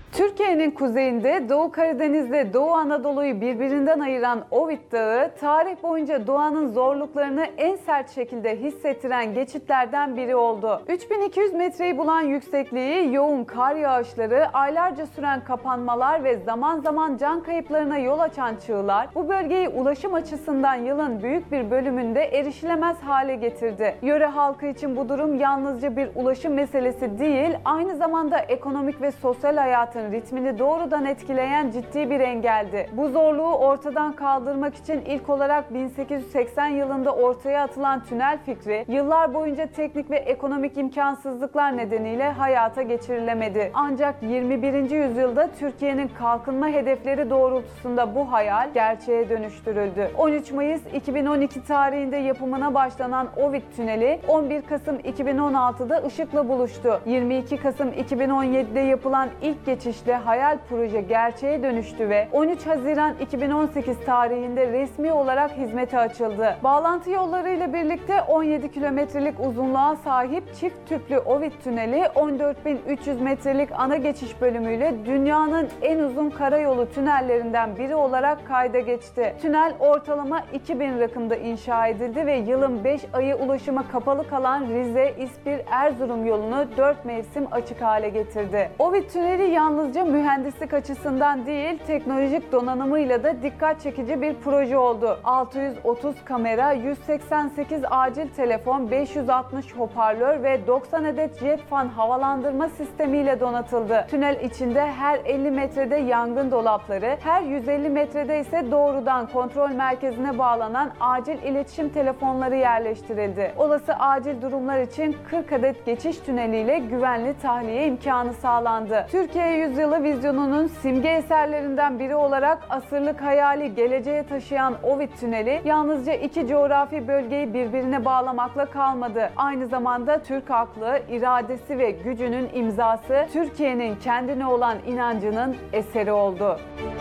Türkiye'nin kuzeyinde Doğu Karadeniz'de Doğu Anadolu'yu birbirinden ayıran Ovid Dağı, tarih boyunca doğanın zorluklarını en sert şekilde hissettiren geçitlerden biri oldu. 3200 metreyi bulan yüksekliği, yoğun kar yağışları, aylarca süren kapanmalar ve zaman zaman can kayıplarına yol açan çığlar, bu bölgeyi ulaşım açısından yılın büyük bir bölümünde erişilemez hale getirdi. Yöre halkı için bu durum yalnızca bir ulaşım meselesi değil, aynı zamanda ekonomik ve sosyal hayatın ritmini doğrudan etkileyen ciddi bir engeldi. Bu zorluğu ortadan kaldırmak için ilk olarak 1880 yılında ortaya atılan tünel fikri, yıllar boyunca teknik ve ekonomik imkansızlıklar nedeniyle hayata geçirilemedi. Ancak 21. yüzyılda Türkiye'nin kalkınma hedefleri doğrultusunda bu hayal gerçeğe dönüştürüldü. 13 Mayıs 2012 tarihinde yapımına başlanan Ovid Tüneli, 11 Kasım 2016'da ışıkla buluştu. 22 Kasım 2017'de yapılan ilk geçişte hayal proje gerçeğe dönüştü ve 13 Haziran 2018 tarihinde resmi olarak hizmete açıldı. Bağlantı yollarıyla birlikte 17 kilometrelik uzunluğa sahip çift tüplü Ovid Tüneli, 14.300 metrelik ana geçiş bölümüyle dünyanın en uzun karayolu tünellerinden biri olarak kayda geçti. Tünel ortalama 2000 rakımda inşa edildi ve yılın 5 ayı ulaşıma kapalı kalan Rize, İspir, Erzurum yolunu 4 mevsim açık hale getirdi. Ovid Tüneli yalnızca mühendislik açısından değil, teknolojik donanımıyla da dikkat çekici bir proje oldu. 630 kamera, 188 acil telefon, 560 hoparlör ve 90 adet jet fan havalandırma sistemiyle donatıldı. Tünel içinde her 50 metrede yangın dolapları, her 150 metrede ise doğrudan kontrol merkezine bağlanan acil iletişim telefonları yerleştirildi. Olası acil durumlar için 40 adet geçiş tüneliyle güvenli tahliye imkanı sağlandı. Türkiye Yüzyılı vizyonunun simge eserlerinden biri olarak asırlık hayali geleceğe taşıyan Ovid Tüneli, yalnızca iki coğrafi bölgeyi birbirine bağlamakla kalmadı. Aynı zamanda Türk aklı, iradesi ve gücünün imzası, Türkiye'nin kendine olan inancının eseri oldu.